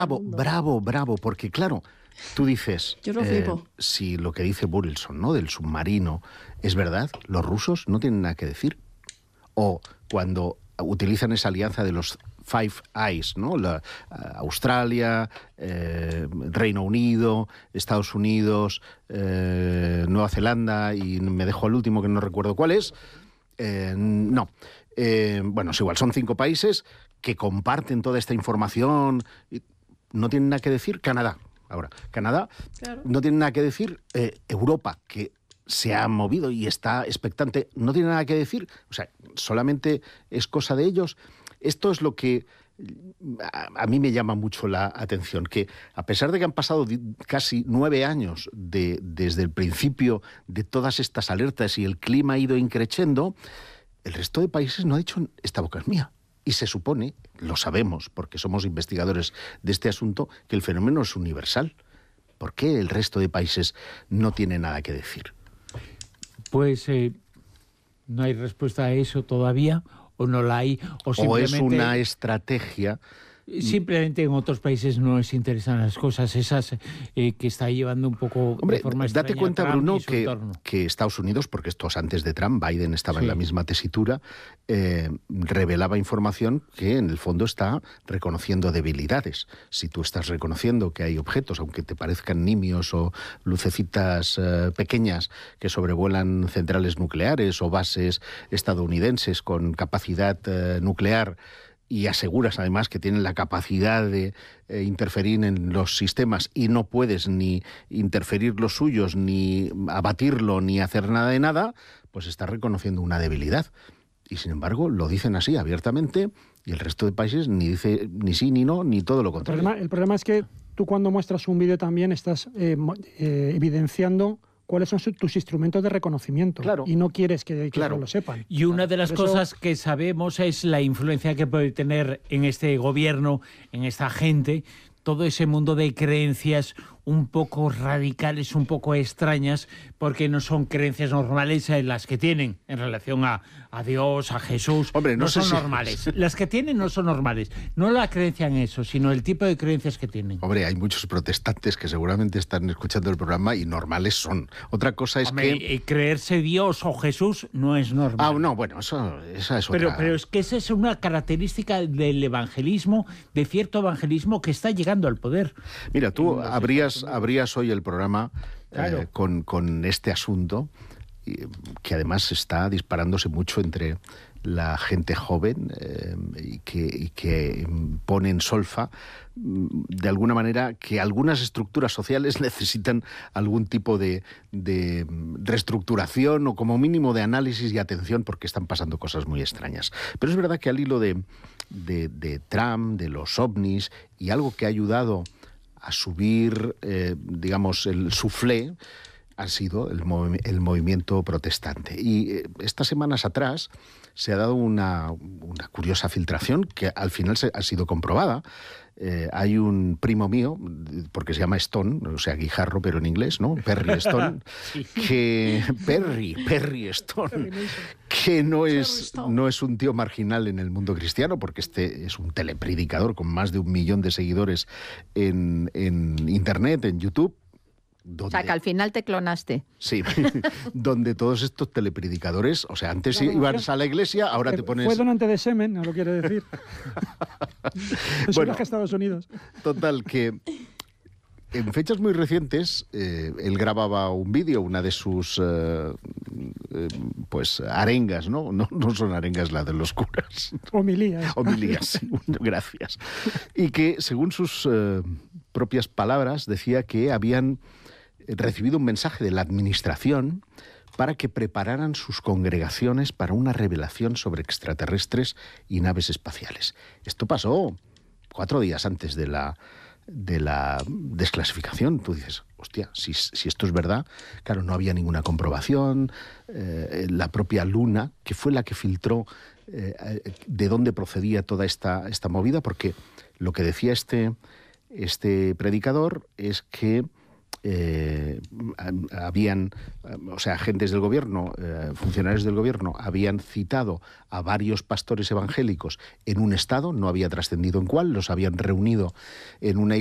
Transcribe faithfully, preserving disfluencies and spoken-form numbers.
Bravo, bravo, bravo, porque claro, tú dices, Yo lo eh, flipo. si lo que dice Burleson, ¿no?, del submarino es verdad, los rusos no tienen nada que decir. O cuando utilizan esa alianza de los Five Eyes, ¿no? La, Australia, eh, Reino Unido, Estados Unidos, eh, Nueva Zelanda, y me dejo al último que no recuerdo cuál es. Eh, no. Eh, bueno, es igual, son cinco países que comparten toda esta información. No tienen nada que decir Canadá. Ahora, Canadá, claro. No tiene nada que decir eh, Europa, que se ha movido y está expectante. No tiene nada que decir. O sea, solamente es cosa de ellos. Esto es lo que a, a mí me llama mucho la atención, que a pesar de que han pasado casi nueve años de, desde el principio de todas estas alertas y el clima ha ido increciendo, el resto de países no ha dicho esta boca es mía. Y se supone, lo sabemos porque somos investigadores de este asunto, que el fenómeno es universal. ¿Por qué el resto de países no tiene nada que decir? Pues eh, no hay respuesta a eso todavía, o no la hay, o simplemente... O es una estrategia... Simplemente en otros países no les interesan las cosas esas eh, que está llevando un poco Hombre, de forma date cuenta, Trump Bruno, y su que, entorno. que Estados Unidos, porque esto es antes de Trump, Biden estaba Sí. en la misma tesitura, eh, revelaba información que en el fondo está reconociendo debilidades. Si tú estás reconociendo que hay objetos, aunque te parezcan nimios o lucecitas eh, pequeñas que sobrevuelan centrales nucleares o bases estadounidenses con capacidad eh, nuclear, y aseguras además que tienen la capacidad de eh, interferir en los sistemas y no puedes ni interferir los suyos, ni abatirlo, ni hacer nada de nada, pues estás reconociendo una debilidad. Y sin embargo lo dicen así abiertamente y el resto de países ni dice ni sí ni no, ni todo lo El contrario. problema, el problema es que tú cuando muestras un vídeo también estás eh, eh, evidenciando cuáles son tus instrumentos de reconocimiento. Claro. Y no quieres que, que Claro. lo sepan. Y una de las Por eso- cosas que sabemos es la influencia que puede tener en este gobierno, en esta gente, todo ese mundo de creencias un poco radicales, un poco extrañas, porque no son creencias normales eh, las que tienen en relación a, a Dios, a Jesús. Hombre, no no sé son si- normales. Las que tienen no son normales. No la creencia en eso, sino el tipo de creencias que tienen. Hombre, hay muchos protestantes que seguramente están escuchando el programa y normales son. Otra cosa es Hombre, que... eh, creerse Dios o Jesús no es normal. Ah, no, bueno, eso, esa es Pero, otra... pero es que esa es una característica del evangelismo, de cierto evangelismo que está llegando al poder. Mira, tú abrías, abrías hoy el programa Claro. eh, con, con este asunto, y, que además está disparándose mucho entre la gente joven eh, y, que, y que pone en solfa, mm, de alguna manera, que algunas estructuras sociales necesitan algún tipo de, de reestructuración o como mínimo de análisis y atención porque están pasando cosas muy extrañas. Pero es verdad que al hilo de, de, de Trump, de los ovnis y algo que ha ayudado a subir, eh, digamos, el suflé, ha sido el, movi- el movimiento protestante. Y eh, estas semanas atrás se ha dado una, una curiosa filtración que al final se, ha sido comprobada. Eh, hay un primo mío, porque se llama Stone, o sea, guijarro, pero en inglés, ¿no? Perry Stone, que... Perry, Perry Stone, que no es, no es un tío marginal en el mundo cristiano, porque este es un telepredicador con más de un millón de seguidores en, en Internet, en YouTube. Donde, O sea, que al final te clonaste. Sí, donde todos estos telepredicadores, o sea, antes Claro, ibas sí. a la iglesia, ahora te pones... Fue donante de semen, no lo quiere decir. Es Bueno. un viaje a Estados Unidos. Total, que en fechas muy recientes eh, él grababa un vídeo, una de sus eh, eh, pues arengas, ¿no? ¿no? No son arengas las de los curas. Homilías. Homilías, sí, gracias. Y que, según sus eh, propias palabras, decía que habían recibido un mensaje de la administración para que prepararan sus congregaciones para una revelación sobre extraterrestres y naves espaciales. Esto pasó cuatro días antes de la, de la desclasificación. Tú dices, hostia, si, si esto es verdad, claro, no había ninguna comprobación. Eh, la propia Luna, que fue la que filtró eh, de dónde procedía toda esta, esta movida, porque lo que decía este, este predicador es que eh, habían, o sea, agentes del gobierno, eh, funcionarios del gobierno, habían citado a varios pastores evangélicos en un estado, no había trascendido en cuál, los habían reunido en una